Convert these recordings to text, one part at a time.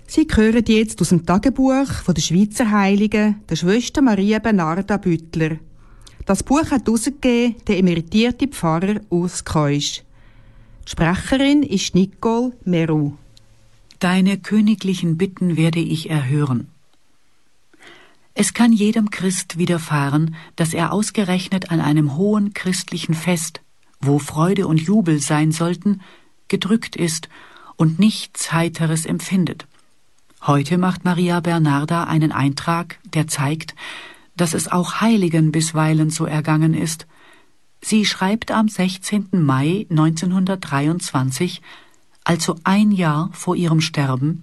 Sie hören jetzt aus dem Tagebuch von der Schweizer Heiligen, der Schwester Maria Bernarda Büttler. Das Buch hat herausgegeben der emeritierte Pfarrer Urs Keusch. Die Sprecherin ist Nicole Meru. Deine königlichen Bitten werde ich erhören. Es kann jedem Christ widerfahren, dass er ausgerechnet an einem hohen christlichen Fest, wo Freude und Jubel sein sollten, gedrückt ist und nichts Heiteres empfindet. Heute macht Maria Bernarda einen Eintrag, der zeigt, dass es auch Heiligen bisweilen so ergangen ist. Sie schreibt am 16. Mai 1923, also ein Jahr vor ihrem Sterben: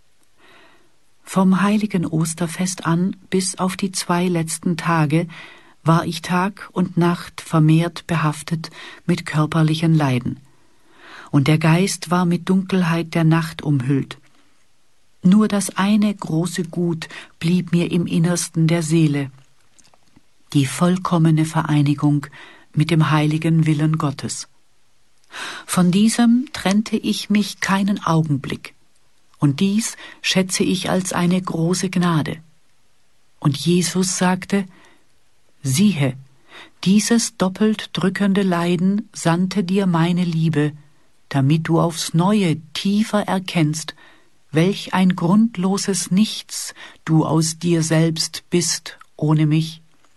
Vom heiligen Osterfest an bis auf die 2 letzten Tage war ich Tag und Nacht vermehrt behaftet mit körperlichen Leiden, und der Geist war mit Dunkelheit der Nacht umhüllt. Nur das eine große Gut blieb mir im Innersten der Seele: die vollkommene Vereinigung mit dem heiligen Willen Gottes. Von diesem trennte ich mich keinen Augenblick, und dies schätze ich als eine große Gnade. Und Jesus sagte: Siehe, dieses doppelt drückende Leiden sandte dir meine Liebe, damit du aufs Neue tiefer erkennst, welch ein grundloses Nichts du aus dir selbst bist ohne mich.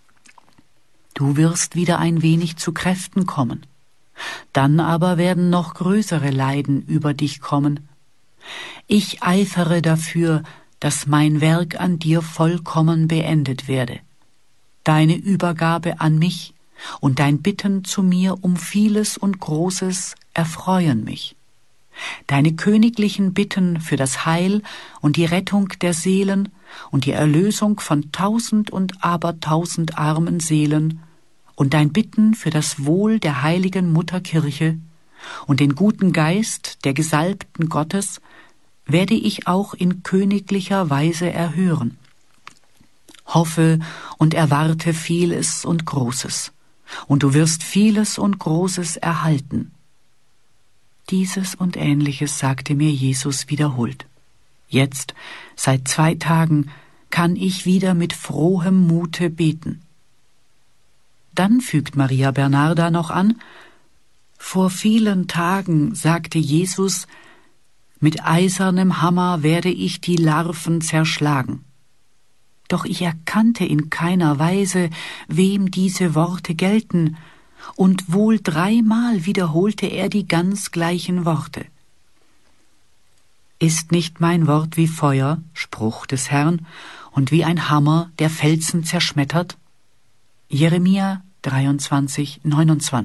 Du wirst wieder ein wenig zu Kräften kommen. Dann aber werden noch größere Leiden über dich kommen. Ich eifere dafür, dass mein Werk an dir vollkommen beendet werde. Deine Übergabe an mich und dein Bitten zu mir um vieles und Großes erfreuen mich. Deine königlichen Bitten für das Heil und die Rettung der Seelen und die Erlösung von 1000 und abertausend armen Seelen und dein Bitten für das Wohl der heiligen Mutterkirche und den guten Geist der Gesalbten Gottes werde ich auch in königlicher Weise erhören. Hoffe und erwarte vieles und Großes, und du wirst vieles und Großes erhalten. Dieses und Ähnliches sagte mir Jesus wiederholt. Jetzt, seit 2 Tagen, kann ich wieder mit frohem Mute beten. Dann fügt Maria Bernarda noch an: Vor vielen Tagen sagte Jesus: Mit eisernem Hammer werde ich die Larven zerschlagen. Doch ich erkannte in keiner Weise, wem diese Worte gelten, und wohl 3-mal wiederholte er die ganz gleichen Worte. Ist nicht mein Wort wie Feuer, Spruch des Herrn, und wie ein Hammer, der Felsen zerschmettert? Jeremia 23, 29.